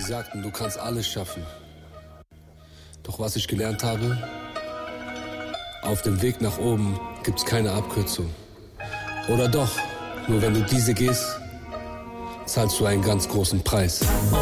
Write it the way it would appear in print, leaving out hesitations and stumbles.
sagten, du kannst alles schaffen. Doch was ich gelernt habe, auf dem Weg nach oben gibt's keine Abkürzung. Oder doch, nur wenn du diese gehst, zahlst du einen ganz großen Preis.